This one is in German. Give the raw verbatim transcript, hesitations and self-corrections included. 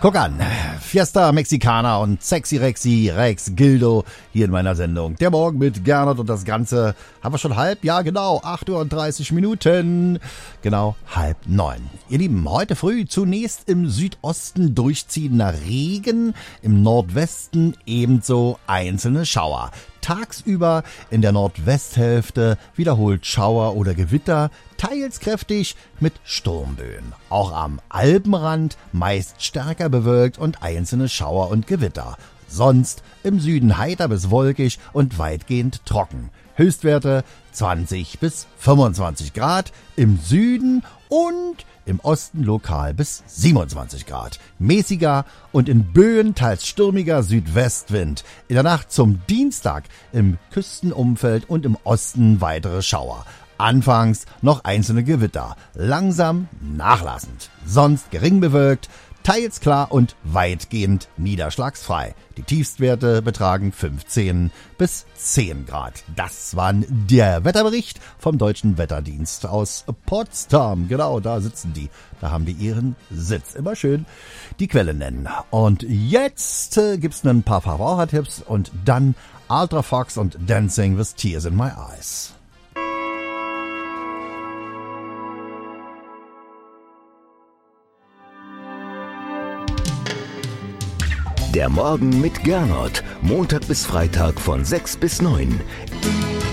Guck an, Fiesta Mexicana und Sexy Rexy Rex Gildo hier in meiner Sendung. Der Morgen mit Gernot und das Ganze haben wir schon halb, ja genau, acht Uhr und dreißig Minuten, genau halb neun. Ihr Lieben, heute früh zunächst im Südosten durchziehender Regen, im Nordwesten ebenso einzelne Schauer. Tagsüber in der Nordwesthälfte wiederholt Schauer oder Gewitter, teils kräftig mit Sturmböen. Auch am Alpenrand meist stärker bewölkt und einzelne Schauer und Gewitter. Sonst im Süden heiter bis wolkig und weitgehend trocken. Höchstwerte zwanzig bis fünfundzwanzig Grad im Süden und im Osten lokal bis siebenundzwanzig Grad. Mäßiger und in Böen teils stürmiger Südwestwind. In der Nacht zum Dienstag im Küstenumfeld und im Osten weitere Schauer. Anfangs noch einzelne Gewitter, langsam nachlassend. Sonst gering bewölkt, teils klar und weitgehend niederschlagsfrei. Die Tiefstwerte betragen fünfzehn bis zehn Grad. Das war der Wetterbericht vom Deutschen Wetterdienst aus Potsdam. Genau, da sitzen die. Da haben die ihren Sitz. Immer schön die Quelle nennen. Und jetzt äh, gibt's ein paar Verbrauchertipps und dann Ultra Fox und Dancing with Tears in My Eyes. Der Morgen mit Gernot. Montag bis Freitag von sechs bis neun.